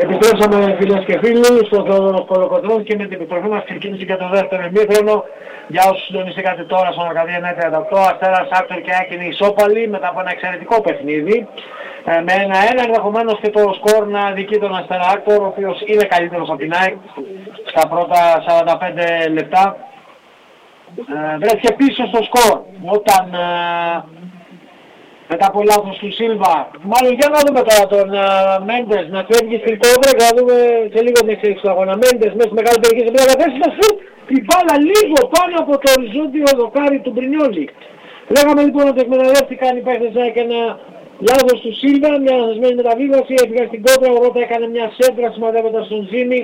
Επιστρέψαμε φίλες και φίλοι στο Κολοκοτρόν και με την επιστροφή μας ξεκίνησε και το δεύτερο ημίχρονο. Για όσους συντονιστήκατε τώρα στον Ακαδία 938, Αστέρας Άκτορ και Άκινη ισόπαλοι μετά από ένα εξαιρετικό παιχνίδι. Με 1-1 ενδεχομένως και το σκορ να δικεί τον Αστέρα Άκτορ, ο οποίος είναι καλύτερος από την ΑΕΚ στα πρώτα 45 λεπτά. Βρέθηκε πίσω στο σκορ όταν μετά από λάθος του Σίλβα. Μάλλον για να δούμε τώρα τον Μέντες να φεύγει στην κόντρα και να δούμε σε λίγο την εξέλιξη του αγώνα. Μέντες μέσα στη μεγάλη περιοχή σε μια κατεύθυνση να σουτ η μπάλα λίγο πάνω από το οριζόντιο δοκάρι του Μπρινιόλη. Λέγαμε λοιπόν ότι εκμεταλλεύτηκαν οι παίκτες και ένα λάθος του Σίλβα, μια ανασμένη μεταβίβαση, έφυγαν στην κόντρα, ο Ρώτα έκανε μια σέντρα σημαδεύοντας τον Ζήνη.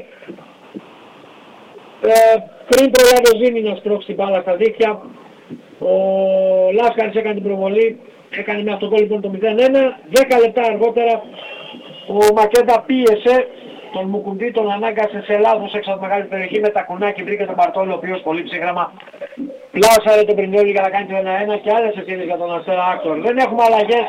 Πριν προλάβει ο Ζήνη να σπρώξει την μπάλα στα δίχτυα, ο Λάσκαρης έκανε την προβολή. Έκανε με αυτοκόλλη λοιπόν το 0-1, 10 λεπτά αργότερα ο Μακέντα πίεσε τον Μουκουντή, τον ανάγκασε σε λάθος έξω από τη μεγάλη περιοχή με τα κουνάκι, βρήκε τον Μπαρτόλο, ο οποίος πολύ ψύχραμα πλάσαρε τον Πρινιόλη για να κάνει το 1-1 και άλλες ευκαιρίες για τον Αστέρα Άκτορ. Δεν έχουμε αλλαγές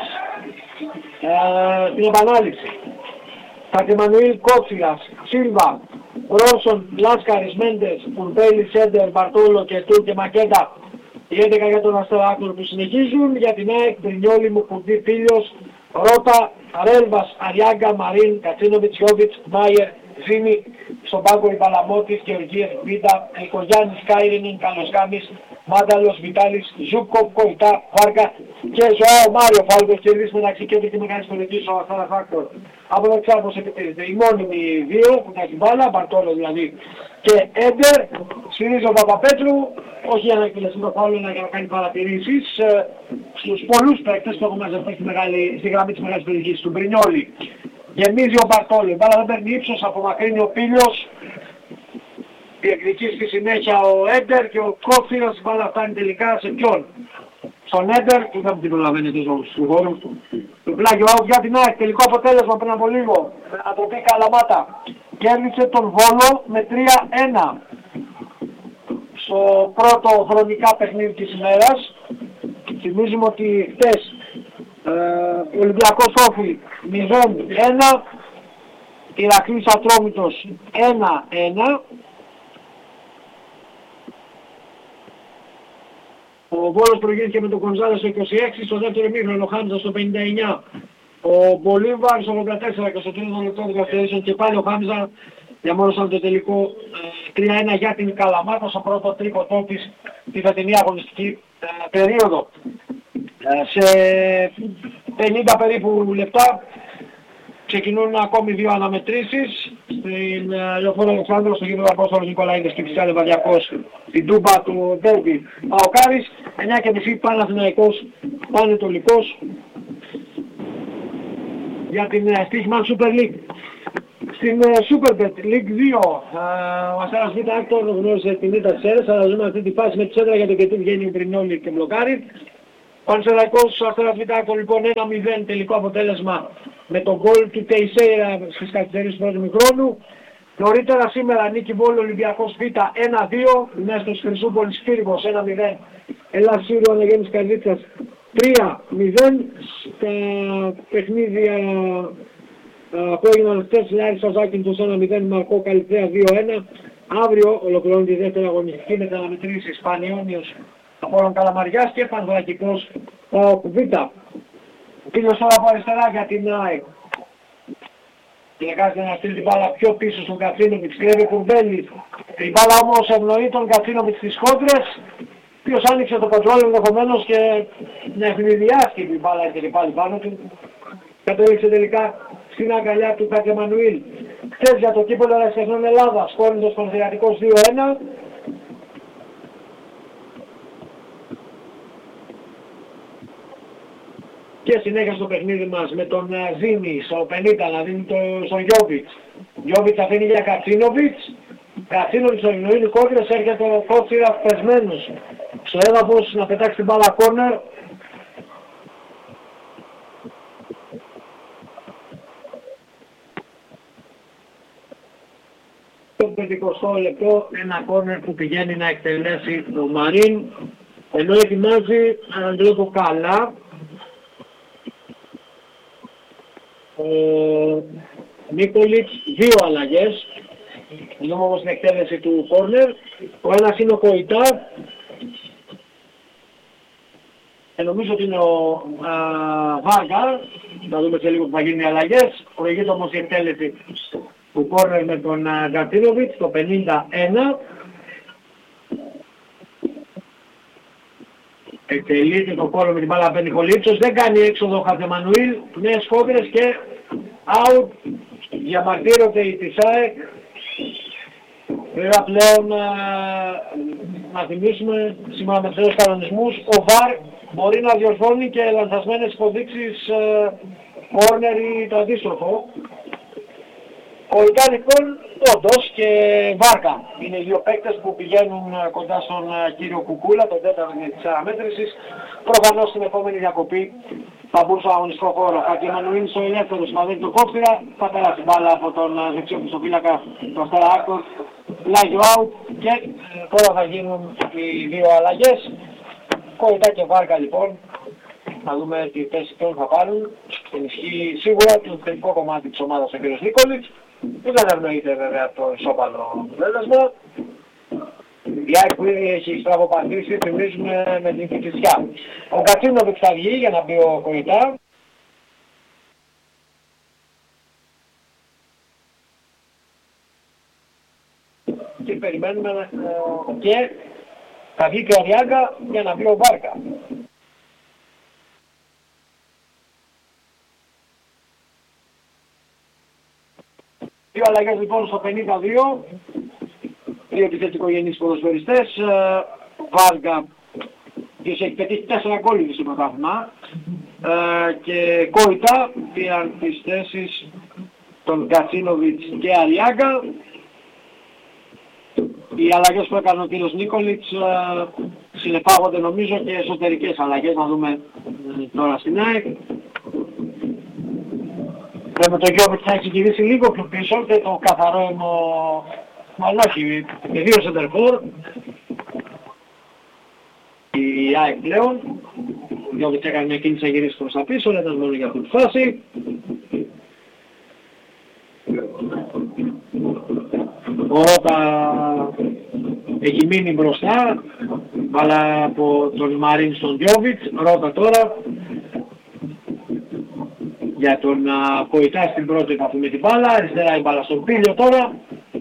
στην επανάληψη. Κατεμανουήλ, Κότσιλας, Σίλβα, Ρόσον, Λάσκαρης, Μέντες, Πουρμπέλη, Σέντερ, Μπαρτόλο και Τουρ και Μακέντα. Οι 11 για τον Αστέρα Άκτορ που συνεχίζουν, για την ΑΕΚ, Πρινιόλη, Μουκουντή, Φίλιος, Ρώτα, Ρέλβας, Αριάγκα, Μαρίν, Κατσίνοβιτς, Γιόβιτς, Μάιερ, Ζήνη, στον πάγκο η Παλαμότης, Γεωργίας, Βίτα, Ελκογιάννης, Κάιρινεν, Καλοσκάμης, Μάνταλος, Βιτάλης, Ζούκο, Κοϊτά, Βάρκα και Ζωάο Μάριο Φάλκος κερδίσει μεταξύ και τη μεγάλη πολιτική ο Αστέρα Άκτορ. Από δεξιά όπως επιτηρείται. Οι μόνιμοι δύο που τα έχει μπάλα, Μπαρτόλο δηλαδή και Έντερ, στηρίζει ο Παπαπέτρου, όχι για να εκτελέσει το φάουλ, αλλά για να κάνει παρατηρήσεις στους πολλούς παίκτες που έχουν μαζευτεί στη γραμμή της μεγάλης περιοχής του Μπρινιόλη. Γεμίζει ο Μπαρτόλο, η μπάλα δεν παίρνει ύψος, απομακρύνει ο Πίλιος, διεκδικεί στη συνέχεια ο Έντερ και ο Κόφυρας, η μπάλα φτάνει τελικά σε ποιον? Στον Έντερ, που δεν την προλαβαίνει του χώρου του πλάγιο για την ΑΕΚ, τελικό αποτέλεσμα πριν από λίγο, Ατροπή Καλαμάτα, κέρδισε τον Βόλο με 3-1 στο πρώτο χρονικά παιχνίδι της ημέρας. Θυμίζουμε ότι χτες Ολυμπιακός Όφη 0-1, Ηρακλής Ατρόμητος 1-1. Ο Βόλος προηγήθηκε με τον Κονζάλες στο 26, στο δεύτερο ημίχρονο ο Χάμζα στο 59. Ο Μπολίβαρ στο 84 και στο τρίτο λεπτό των καθυστερήσεων και πάλι ο Χάμζα διαμόρφωσαν το τελικό 3-1 για την Καλαμάτα στο πρώτο τρίποντό της τη φετινή αγωνιστική περίοδο. Σε 50 περίπου λεπτά ξεκινούν ακόμη δύο αναμετρήσεις στην Λεωφόρο Αλεξάνδρου, στο γύρο Απόστολος Νικολαίδης και φυσικά Λεβαδιακός, την Τούμπα του Ντέρμπι Παοκάρης, 9:30 Παναθηναϊκός Πανετολικός για την Stichman Super League. Στην Superbet League 2 ο Αστέρας Β' Άκτορ γνώρισε την ήττα της ΕΡΕΣ, αλλά ζούμε αυτή τη φάση με τη σέντρα για το κετού βγαίνει ο Πρινιόλη και μπλοκάρει. Ο Πανσεραϊκός, ο Αστέρας Β' Άκτορ λοιπόν 1-0 τελικό αποτέλεσμα με τον γκολ του Τεϊσέιρα στις καθυστερήσεις του πρώτου ημιχρόνου. Νωρίτερα σήμερα νίκη Βόλου Ολυμπιακός Β 1-2, Νέστος Χρυσούπολης Φίρβος 1-0, Ελλάς Σύριο Αναγέννης Καρδίτσας 3-0. Στα παιχνίδια που έγιναν χτες, Λάρισα Ζάκιντος 1-0, Μαρκό Καλυθέα 2-1. Αύριο ολοκληρώνει τη δεύτερη αγωνιστική με τα αναμετρήσεις Πανιόνιος Απόλλων Καλαμαριάς και Πανδρακικός Β. Φίλος τώρα από αριστερά για την ΑΕΚ. Τελικάζεται να στείλει την μπάλα πιο πίσω στον Κατσίνοβιτς, κλέβει Κουρμπέλη. Η μπάλα όμως ευνοεί τον Κατσίνοβιτς στις κόντρες, ποιος άνοιξε το κοντρόλ ενδεχομένως και να ευνηδιάσει την μπάλα και πάλι πάνω του. Κατέληξε τελικά στην αγκαλιά του Κατεμανουήλ. Χθες για το κύπελλο Ερασιτεχνών Ελλάδας, Κόρινθος Πανσεραϊκός 2-1. Και συνέχεια στο παιχνίδι μας με τον Ζήνη στο 50 να δίνει στον Γιόβιτς. Γιόβιτς αφήνει για Κατσίνοβιτς. Κατσίνοβιτς στο Ινωίνι Κόκκινες, έρχεται ο Κότσιρας πεσμένος στο έδαφος να πετάξει την μπάλα κόρνερ. Το 50 λεπτό ένα κόρνερ που πηγαίνει να εκτελέσει ο Μαρίν, ενώ ετοιμάζει Αντρέκο καλά. Νίκολιτς, δύο αλλαγές. Δούμε όμως την εκτέλεση του κόρνερ. Ο ένας είναι ο Κοϊτά. Νομίζω ότι είναι ο Βάργα. Θα δούμε σε λίγο που θα γίνουν οι αλλαγές. Προηγείται όμως η εκτέλεση του κόρνερ με τον Γκατσίνοβιτς το 51. Εκτελείται το κόρνερ με την μπάλα παίρνει Χολίτσος. Δεν κάνει έξοδο ο Χατζεμανουήλ. Νέες κόντρες και out. Διαμαρτύρονται οι της ΑΕΚ. Πρέπει πλέον να θυμίσουμε σήμερα με τους νέους κανονισμούς, ο ΒΑΡ μπορεί να διορθώνει και λανθασμένες υποδείξεις κόρνερ ή το αντίστροφο. Κοϊτά λοιπόν, όντως και Βάρκα είναι οι δύο παίκτες που πηγαίνουν κοντά στον κύριο Κουκούλα, τον τέταρτο της αναμέτρησης. Προφανώς στην επόμενη διακοπή θα μπουν στο αγωνιστικό χώρο. Χατζεμανουήλ στο ελεύθερο σημαδεύει το κόφυρα, θα περάσει μπάλα από τον δεξιό πιστοφύλακα, τον Στεράκο, λάγιο out και τώρα θα γίνουν οι δύο αλλαγές. Κοϊτά και Βάρκα λοιπόν. Να δούμε τι θέση ποιον θα πάρουν. Ενισχύει σίγουρα το τελικό κομμάτι της ομάδας ο κ. Νίκολιτς. Δεν ευνοείται βέβαια το ισόπαλο αποτέλεσμα. Η ΑΕΚ που ήδη έχει στραβοπατήσει, θυμίζουμε με την Κηφισιά. Ο Γκατσίνοβιτς θα βγει για να μπει ο Κοϊτά. Και περιμένουμε και θα βγει και ο Ριάγκα για να μπει ο Βάρκα. Δύο αλλαγές λοιπόν στο 52, δύο επιθετικογενείς ποδοσφαιριστές, Βάργα, και έχει πετύχει 4 γκόλ στο πρωτάθλημα, και Κόιτα πήραν τις θέσεις των Γκατσίνοβιτς και Αριάγκα. Οι αλλαγές που έκανε ο κ. Νίκολιτς συνεπάγονται νομίζω και εσωτερικές αλλαγές, να δούμε τώρα στην ΑΕΚ. Με το Γιώβιτς θα έχει γυρίσει λίγο πιο πίσω και το καθαρό μάλλον όχι, και δύο σεντερφόρ. Η ΑΕΚ πλέον, ο Γιώβιτς έκανε μια κίνηση να γυρίσει προς τα πίσω, ήταν μόνο για αυτή τη φάση. Ο Ρότα έχει μείνει μπροστά, αλλά από τον Μαρίν στον Γιώβιτς. Ρότα τώρα για τον Κοϊτά στην πρώτη επαφή με την μπάλα, αριστερά η μπάλα στον Πίλιο τώρα.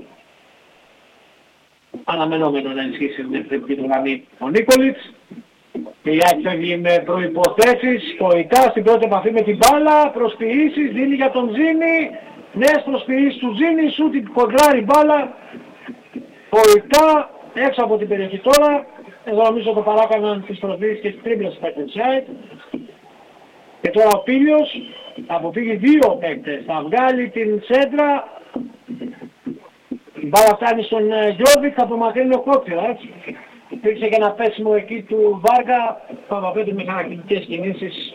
Αναμενόμενο να ενισχύσει την ευθετική του γραμμή ο Νίκολιτς. Και η ΑΕΚ φεύγει με προϋποθέσεις. Κοϊτά στην πρώτη επαφή με την μπάλα, προσποιήσεις, δίνει για τον Τζίνι. Νέες προσποιήσεις του Τζίνι, σου την κοντράρει μπάλα. Κοϊτά έξω από την περιοχή τώρα. Εδώ νομίζω το παράκαναν τις προσποιήσεις και τις τρίπλες παίκτες της ΑΕΚ. Και τώρα ο Πίλιος θα αποφύγει δύο παίκτες, θα βγάλει την σέντρα, η μπάλα φτάνει στον Γιώβιτς, θα απομακρύνει ο Κότσιρας. Υπήρξε και ένα πέσιμο εκεί του Βάργα, Παπαπέτρου με χαρακτηριστικές κινήσεις.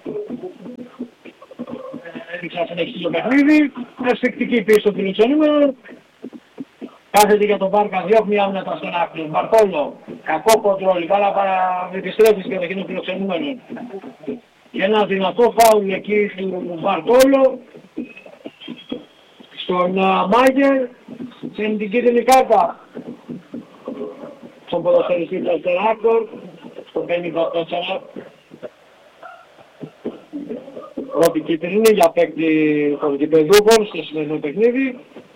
Έδειξε να συνεχίσει το παιχνίδι, αισθηκτική πίεση των φιλοξενούμενων. Κάθεται για τον Βάργα, διώχνει άμυνα στον άκρη. Μπαρτόλο, κακό κοντρόλ, η μπάλα επιστρέφει στην κατοχή των φιλοξενούμενων. Και ένα δυνατό φάουλ εκεί του Μπαρτόλο στον Μάγκερ σε την κίτρινη κάρτα στον ποδοσφαιριστή του Τεράκτορ στο 54. Πρώτη κίτρινη για παίκτη των γηπεδούχων στο σημερινό παιχνίδι.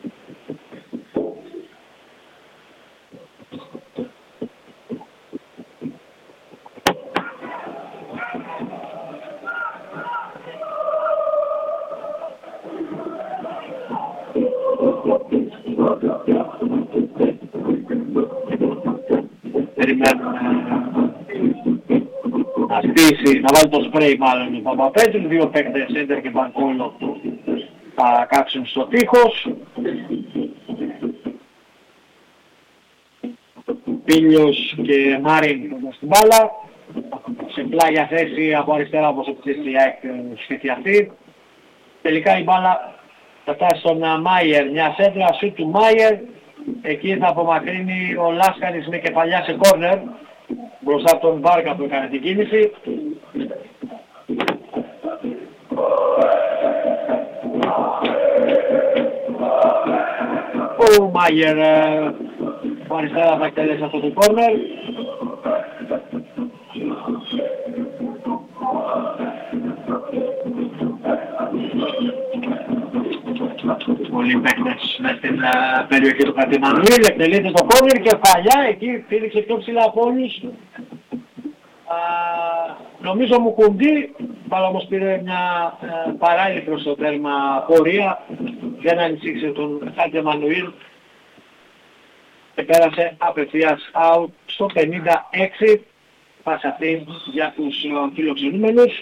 Να στήσει, να βάλει το σπρέι μάλλον ο Παπαπέτρου, δύο παίκτες έντερ και Μπανκόλο θα κάτσουν στο τείχος. Πίλιος και Μάριν στην μπάλα, σε πλάγια θέση από αριστερά όπως επιθέσει η ΑΕΚ στη αυτή. Τελικά η μπάλα θα φτάσει στον Μάιερ, μια σέντρα σου του Μάιερ, εκεί θα απομακρύνει ο Λάσκαρης με κεφαλιά σε κόρνερ μπροστά από τον Βάρκα που έκανε την κίνηση. Παπαδόπουλου, Μάγερ που αριστερά θα εκτελέσει αυτό το κόρνερ. Πολλοί παίκτες μες στην περιοχή του Χατζημανουήλ, εκτελείται το κόρνερ, κεφαλιά, εκεί φύριξε πιο ψηλά από όλους. Νομίζω μου κουντί, αλλά όμως πήρε μια παράλληλη προς το τέρμα πορεία, δεν ανησύχησε τον Χατζημανουήλ και πέρασε απευθείας out στο 56, πάσα αυτή για τους φιλοξενούμενους.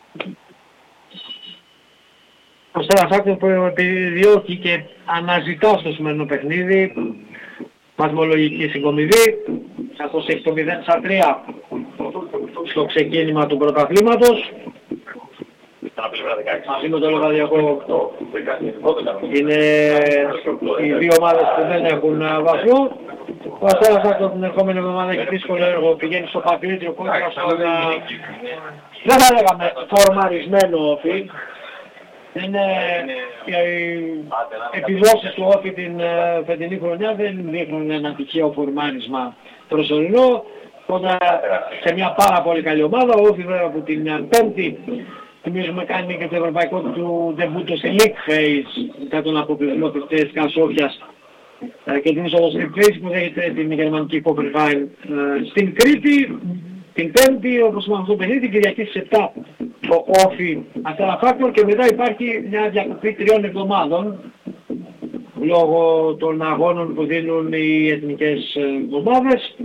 Ο Στέλλας Άκτος που επιδιώκει και αναζητά στο σημερινό παιχνίδι βαθμολογική συγκομιδή, καθώς έχει το 0-3 στο ξεκίνημα του πρωταθλήματος. Μαζί με το λογαδιακό είναι οι δύο ομάδες που δεν έχουν βαθμό. Ο Αστέρας Άκτος την ερχόμενη εβδομάδα έχει δύσκολο έργο, πηγαίνει στο Παπηρίτριο κόντρα στον, δεν θα λέγαμε φορμαρισμένο όφι. Οι επιδόσεις του όφι την φετινή χρονιά δεν δείχνουν ένα τυχαίο φορμάρισμα προσωρινό. Κοντά σε μια πάρα πολύ καλή ομάδα, ο όφι βέβαια από την Πέμπτη θυμίζουμε κάνει και το ευρωπαϊκό του ντεμπούτο στη League Phase μετά τον αποκλεισμό της ΤΕΣΚΑ Σόφιας και την είσοδο στη League Phase που δέχεται την γερμανική Κόπενχάγκεν στην Κρήτη. Την Πέμπτη, όπως είπαμε στο παιχνίδι, την Κυριακή στις 7 το όφι Αστέρα Φράγκφουρτ και μετά υπάρχει μια διακοπή 3 εβδομάδων λόγω των αγώνων που δίνουν οι εθνικές ομάδες.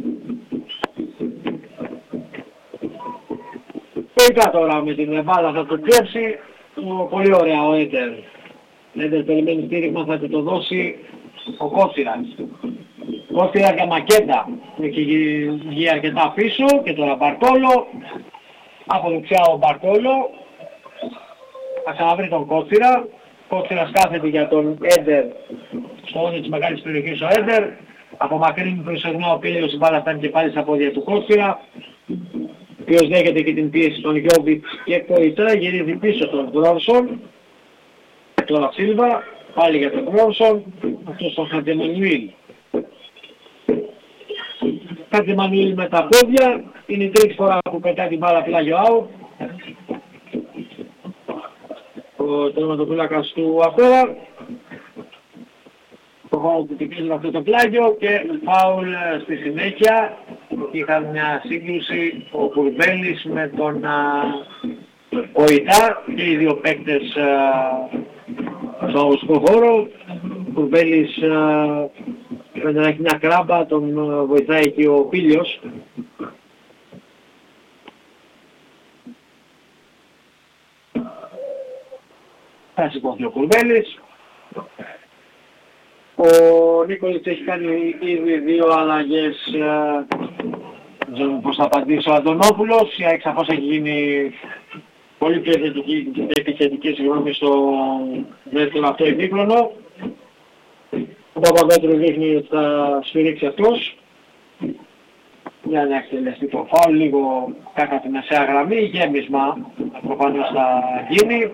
Τελικά τώρα με την μπάλα θα το κλέψει, πολύ ωραία ο Έντερ. Έντερ περιμένει στήριγμα, θα το δώσει ο Κότσιρας. Κότσιρα και Μακέντα, έχει βγει αρκετά πίσω και τώρα Μπαρτόλο. Από δεξιά ο Μπαρτόλο, θα ξαναβρει τον Κότσιρα. Κότσιρας κάθεται για τον Έντερ, στο όνειρο της μεγάλης περιοχής ο Έντερ. Απομακρύνει προσωρινά ο Πίλιος, η μπάλα φτάνει και πάλι στα πόδια του Κότσιρα, ο οποίος δέχεται και την πίεση των Γιόβιτς και Κοϊτά, γυρίζει πίσω τον Μπρόνσον. Τώρα Σίλβα, πάλι για τον Μπρόνσον, αυτός τον Χατζημανουήλ. Χατζημανουήλ με τα πόδια, είναι η τρίτη φορά που πετάει την μπάλα πλάγιο out. Ο τερματοφύλακας του Αστέρα. Το χώρο που τυπίζει αυτό το πλάγιο και φάουλ στη συνέχεια. Είχαν μια σύγκρουση ο Κουρμπέλης με τον Κοϊτά και οι δύο παίκτες στο χώρο. Ο Κουρμπέλης φαίνεται να έχει μια κράμπα, τον βοηθάει εκεί ο Πίλιος. Θα σηκώθει ο Κουρμπέλης. Ο Νίκολιτς έχει κάνει ήδη δύο αλλαγές, δεν ξέρω πώς θα απαντήσει ο Αντωνόπουλος, η ΑΕΚ σαφώς έχει γίνει πολύ πιο επιθετική στο δεύτερο αυτό ημίχρονο. Ο Παπαδόπουλος δείχνει ότι θα σφυρίξει αυτός για να εκτελεστεί το φάουλ, λίγο κάκα τη μεσαία γραμμή, γέμισμα προφανώς θα γίνει.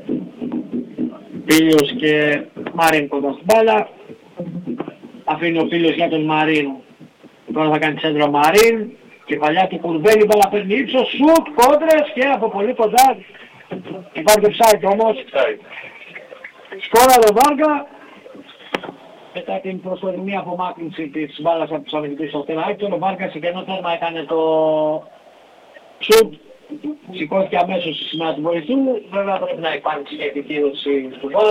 Πίλιος και Μαρίν κοντά στην μπάλα. Αφήνει ο Πίλιος για τον Μαρίν. Τώρα θα κάνει τσέντρο Μαρίν. Κεφαλιά του Κουρβέλη, μπάλα παίρνει ύψος, σουτ, κόντρες και από πολύ κοντά. Υπάρχει offside όμως. Σκόρα το Βάργα. Μετά την προσωρινή απομάκρυνση της μπάλας από τους αμυντικούς στο τεράστιο, ο Βάργας σε κενό τέρμα έκανε το σουτ. Σηκώθηκε αμέσως στη σημαία του βοηθού. Βέβαια πρέπει να υπάρξει και επικύρωση του ΒΑΡ.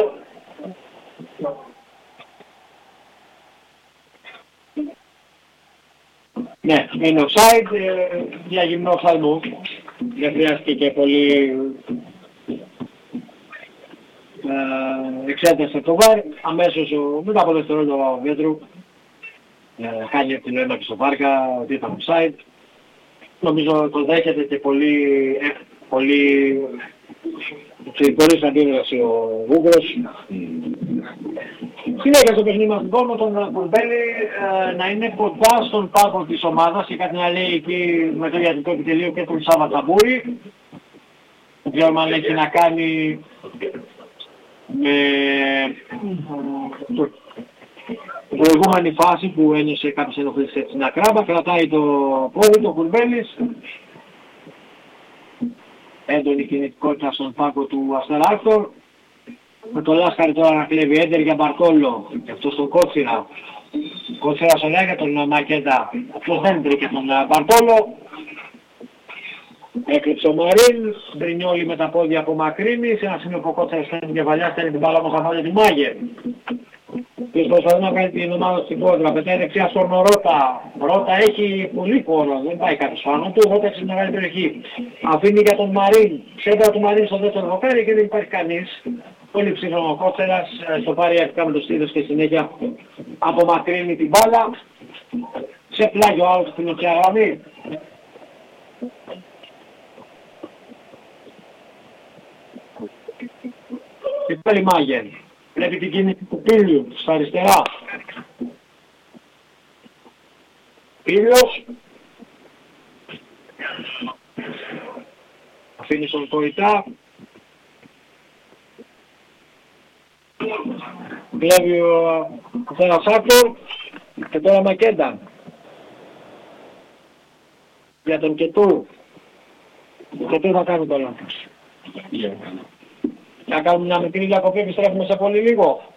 Ναι, είναι offside, για γυμνό οφθαλμού. Δεν χρειάστηκε και πολύ εξέταση το ΒΑΡ. Αμέσως μετά από δευτερόλεπτο ο Βέτρου κάνει από την έμαξη στο Βάρκα ότι ήταν offside. Νομίζω το δέχεται και πολύ αντίδραση ο Βούγκρος. Συνέχεια στο παιχνίδι μας λοιπόν με τον Κουρμπέλη να είναι κοντά στον πάγο της ομάδας και κάτι να λέει εκεί με το ιατρικό επιτελείο και τον Σάββα Ταμπούρη. Δεν ξέρουμε αν έχει να κάνει με προηγούμενη φάση που ένιωσε κάποιες ενοχλήσεις στην ακράμπα, κρατάει το πόδι του Κουρμπέλης. Έντονη κινητικότητα στον πάγκο του Αστεράκτορ. Με το Λάσκαρη τώρα να κλέβει έντερ για Μπαρτόλο. Αυτό στον Κότσιρα. Κότσιρα σωριά για τον Μακέτα. Αυτός δεν τρίκε τον Μπαρτόλο. Έκλειψε ο Μαρίν. Μπρινιόλι με τα πόδια απομακρύνει. Σε ένα σημείο που ο Κότσιρας στέλνει την κεφαλιά, στέλνει την μπάλα όμως χαμάλια του Μάγερ. Και προσπαθεί να κάνει την ομάδα στην κόντρα. Πετάει δεξιά στον Ρότα. Ρότα έχει πολύ πόνο. Δεν πάει κάτι πάνω του. Ρότα έχει στη μεγάλη περιοχή. Αφήνει για τον Μαρίν. Σέντρα του Μαρίν στο δεύτερο δοκάρι και δεν υπάρχει κανείς. Πολύ ψήφωνο ο Κότσερας. Στο πάρει αρχικά με το στήθος και συνέχεια απομακρύνει την μπάλα. Σε πλάγιο άλλο στην οκιά γραμμή. Και πάλι Μάγερ. Βλέπει την κίνηση του Πίλιου στα αριστερά. Πίλιος. Αφήνει στον Κοριτά. Βλέπει ο Θερασάκορ. Και τώρα Μακέντα. Για τον Κετού. Και τι θα κάνει τώρα. Θα κάνουμε μια μικρή διακοπή, επιστρέφουμε σε πολύ λίγο.